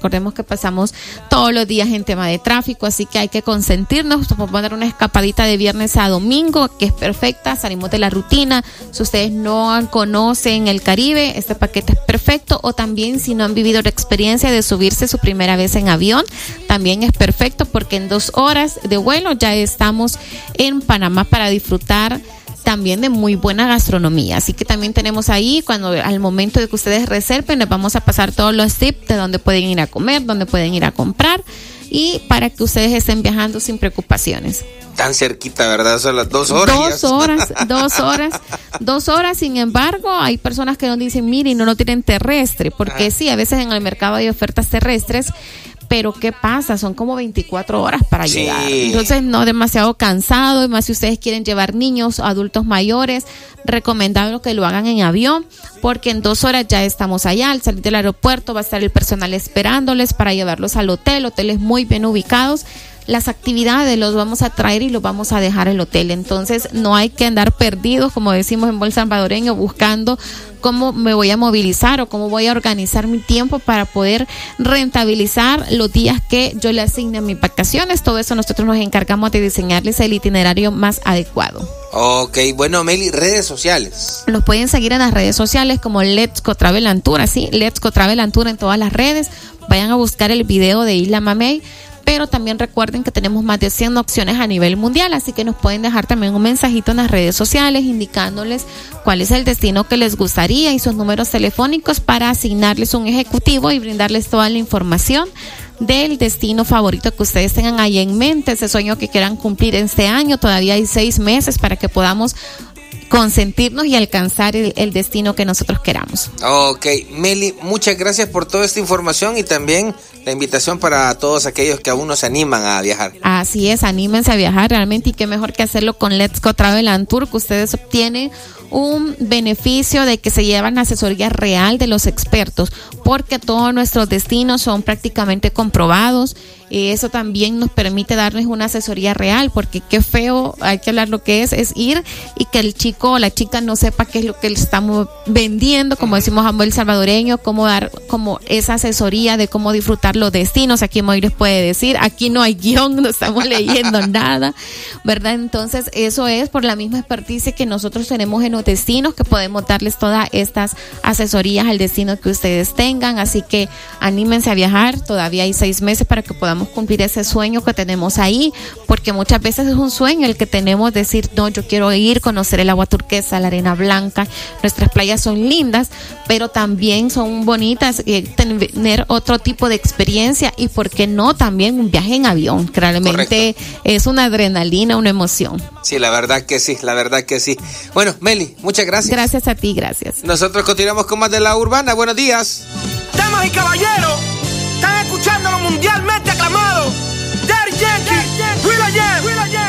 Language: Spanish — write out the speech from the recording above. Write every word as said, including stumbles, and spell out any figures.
Recordemos que pasamos todos los días en tema de tráfico, así que hay que consentirnos. Podemos dar una escapadita de viernes a domingo, que es perfecta, salimos de la rutina. Si ustedes no conocen el Caribe, este paquete es perfecto, o también si no han vivido la experiencia de subirse su primera vez en avión, también es perfecto, porque en dos horas de vuelo ya estamos en Panamá para disfrutar también de muy buena gastronomía. Así que también tenemos ahí, cuando al momento de que ustedes reserven, les vamos a pasar todos los tips de dónde pueden ir a comer, dónde pueden ir a comprar, y para que ustedes estén viajando sin preocupaciones. Tan cerquita, ¿verdad? Son las dos horas. Dos horas, dos horas, dos horas. Sin embargo, hay personas que nos dicen, mire, no lo tienen terrestre, porque ah. sí, a veces en el mercado hay ofertas terrestres, pero ¿qué pasa? Son como veinticuatro horas para sí. llegar. Entonces, no demasiado cansado. Además, si ustedes quieren llevar niños, adultos mayores, recomendable que lo hagan en avión, porque en dos horas ya estamos allá. Al salir del aeropuerto va a estar el personal esperándoles para llevarlos al hotel, hoteles muy bien ubicados. Las actividades los vamos a traer y los vamos a dejar al hotel. Entonces no hay que andar perdidos, como decimos en buen salvadoreño, buscando cómo me voy a movilizar o cómo voy a organizar mi tiempo para poder rentabilizar los días que yo le asigne a mis vacaciones. Todo eso nosotros nos encargamos de diseñarles el itinerario más adecuado. Ok, bueno, Meli, redes sociales. Nos pueden seguir en las redes sociales como Let's Go Travel and Tour, así, Let's Go Travel and Tour en todas las redes. Vayan a buscar el video de Isla Mamey. Pero también recuerden que tenemos más de cien opciones a nivel mundial, así que nos pueden dejar también un mensajito en las redes sociales indicándoles cuál es el destino que les gustaría y sus números telefónicos para asignarles un ejecutivo y brindarles toda la información del destino favorito que ustedes tengan ahí en mente, ese sueño que quieran cumplir este año. Todavía hay seis meses para que podamos consentirnos y alcanzar el, el destino que nosotros queramos. Ok, Meli, muchas gracias por toda esta información y también la invitación para todos aquellos que aún no se animan a viajar. Así es, anímense a viajar realmente, y qué mejor que hacerlo con Let's Go Travel and Tour, que ustedes obtienen un beneficio de que se llevan asesoría real de los expertos, porque todos nuestros destinos son prácticamente comprobados. Y eso también nos permite darles una asesoría real, porque qué feo, hay que hablar lo que es, es ir y que el chico o la chica no sepa qué es lo que le estamos vendiendo, como decimos a buen salvadoreño, cómo dar como esa asesoría de cómo disfrutar los destinos. Aquí Moires puede decir, aquí no hay guión, no estamos leyendo nada, ¿verdad? Entonces eso es por la misma experticia que nosotros tenemos en los destinos, que podemos darles todas estas asesorías al destino que ustedes tengan. Así que anímense a viajar, todavía hay seis meses para que podamos cumplir ese sueño que tenemos ahí, porque muchas veces es un sueño el que tenemos, decir, no, yo quiero ir, conocer el agua turquesa, la arena blanca. Nuestras playas son lindas, pero también son bonitas, eh, tener otro tipo de experiencia, y por qué no también un viaje en avión, que realmente correcto, es una adrenalina, una emoción. Sí, la verdad que sí, la verdad que sí. Bueno, Meli, muchas gracias. Gracias a ti, gracias. Nosotros continuamos con más de La Urbana. Buenos días. Damas y caballeros,